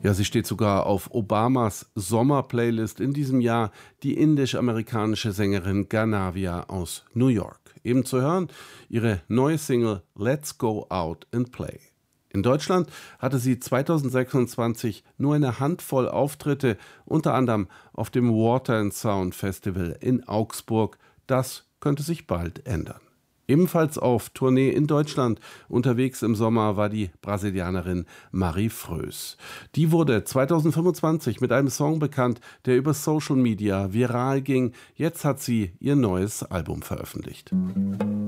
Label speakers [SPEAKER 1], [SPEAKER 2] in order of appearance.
[SPEAKER 1] Ja, sie steht sogar auf Obamas Sommerplaylist in diesem Jahr, die indisch-amerikanische Sängerin Ganavia aus New York. Eben zu hören, ihre neue Single Let's Go Out and Play. In Deutschland hatte sie 2026 nur eine Handvoll Auftritte, unter anderem auf dem Water and Sound Festival in Augsburg. Das könnte sich bald ändern. Ebenfalls auf Tournee in Deutschland unterwegs im Sommer war die Brasilianerin Marie Frös. Die wurde 2025 mit einem Song bekannt, der über Social Media viral ging. Jetzt hat sie ihr neues Album veröffentlicht.